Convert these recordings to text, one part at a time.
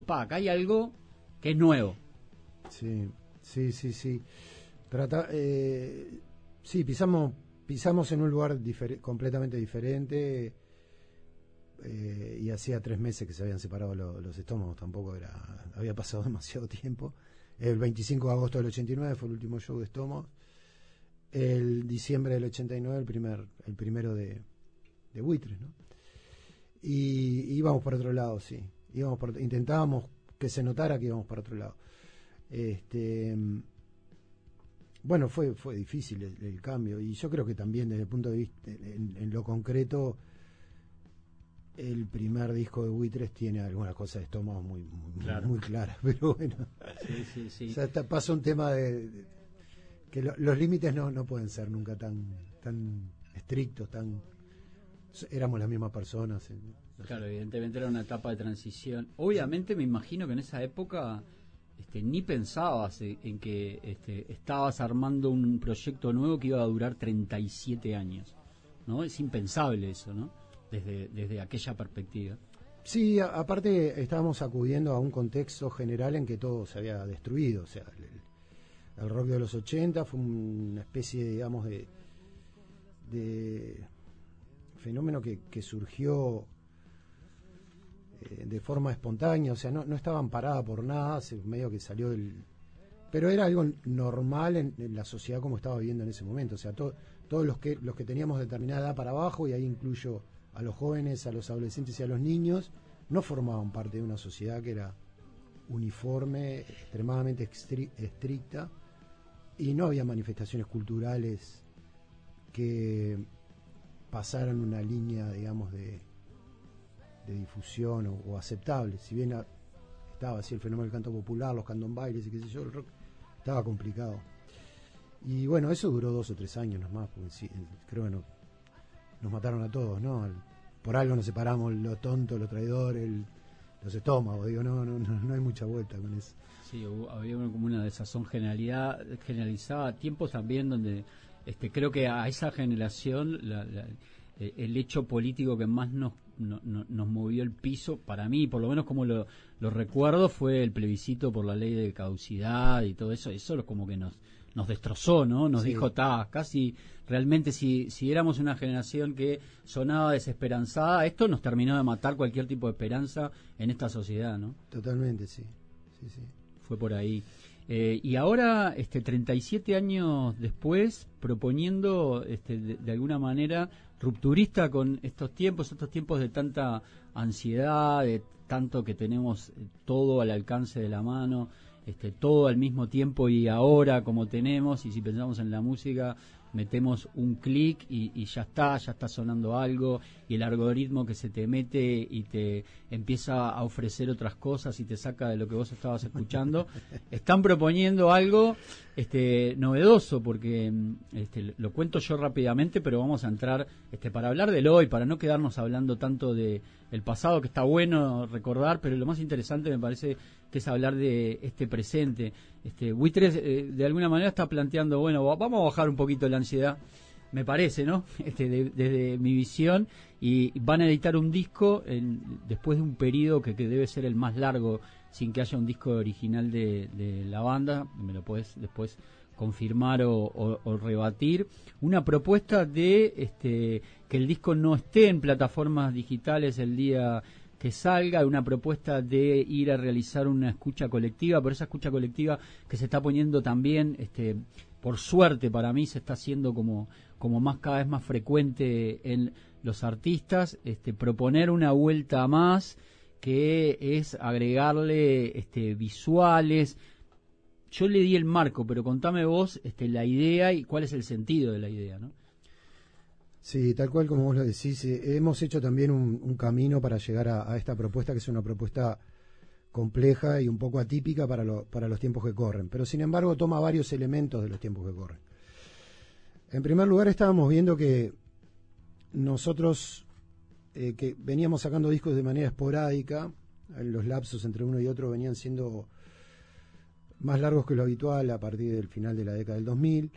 pa, acá hay algo que es nuevo. Sí. Sí, pisamos en un lugar completamente diferente, y hacía 3 meses que se habían separado los estómagos, tampoco había pasado demasiado tiempo. El 25 de agosto del 89 fue el último show de Estómagos. El diciembre del 89 el primero de Buitres, ¿no? Y íbamos por otro lado, sí. Intentábamos que se notara que íbamos por otro lado. Bueno, fue difícil el cambio, y yo creo que también desde el punto de vista, en lo concreto, el primer disco de Buitres tiene algunas cosas de Estómagos muy claras, pero bueno, sí. O sea, pasa un tema de que los límites no pueden ser nunca tan estrictos, éramos las mismas personas. Claro, evidentemente era una etapa de transición. Obviamente me imagino que en esa época ni pensabas en que estabas armando un proyecto nuevo que iba a durar 37 años, ¿no? Es impensable eso, ¿no? Desde aquella perspectiva. Sí, aparte estábamos acudiendo a un contexto general en que todo se había destruido. O sea, el rock de los 80 fue una especie, digamos, de fenómeno que surgió de forma espontánea. O sea, no estaba amparada por nada, medio que salió pero era algo normal en la sociedad como estaba viviendo en ese momento. O sea, todos los que teníamos determinada edad para abajo, y ahí incluyo a los jóvenes, a los adolescentes y a los niños, no formaban parte de una sociedad que era uniforme, extremadamente estricta, y no había manifestaciones culturales que pasaran una línea, digamos, de difusión o aceptable. Si bien estaba así el fenómeno del canto popular, los candombailes y qué sé yo, el rock estaba complicado. Y bueno, eso duró 2 o 3 años nomás, porque sí, creo que nos mataron a todos, ¿no? Por algo nos separamos, lo tonto, lo traidor, los estómagos. Digo, no hay mucha vuelta con eso. Sí, había como una desazón generalizada, tiempos también donde creo que a esa generación el hecho político que más nos movió el piso, para mí, por lo menos como lo recuerdo, fue el plebiscito por la ley de caducidad y todo eso. Eso como que nos destrozó, ¿no? Nos dijo, casi realmente si éramos una generación que sonaba desesperanzada, esto nos terminó de matar cualquier tipo de esperanza en esta sociedad, ¿no? Totalmente, sí. Fue por ahí. Y ahora, 37 años después, proponiendo de alguna manera rupturista con estos tiempos de tanta ansiedad, de tanto que tenemos todo al alcance de la mano, todo al mismo tiempo y ahora como tenemos, y si pensamos en la música, metemos un clic y ya está sonando algo, y el algoritmo que se te mete y te empieza a ofrecer otras cosas y te saca de lo que vos estabas escuchando. Están proponiendo algo novedoso, porque lo cuento yo rápidamente, pero vamos a entrar para hablar del hoy, para no quedarnos hablando tanto de el pasado, que está bueno recordar, pero lo más interesante me parece que es hablar de este presente. Buitres de alguna manera está planteando, bueno, vamos a bajar un poquito la ansiedad, me parece, ¿no? Desde mi visión, y van a editar un disco después de un periodo que debe ser el más largo sin que haya un disco original de la banda. Me lo podés después confirmar o rebatir. Una propuesta de que el disco no esté en plataformas digitales el día que salga, una propuesta de ir a realizar una escucha colectiva, pero esa escucha colectiva que se está poniendo también, por suerte para mí, se está haciendo como cada vez más frecuente en los artistas, proponer una vuelta más, que es agregarle visuales. Yo le di el marco, pero contame vos la idea y cuál es el sentido de la idea, ¿no? Sí, tal cual como vos lo decís, hemos hecho también un camino para llegar a esta propuesta, que es una propuesta compleja y un poco atípica para los tiempos que corren, pero sin embargo toma varios elementos de los tiempos que corren. En primer lugar, estábamos viendo que nosotros, que veníamos sacando discos de manera esporádica, los lapsos entre uno y otro venían siendo más largos que lo habitual a partir del final de la década del 2000,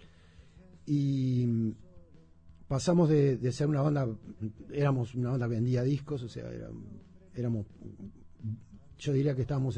y pasamos de ser una banda, éramos una banda que vendía discos, o sea, éramos, yo diría que estábamos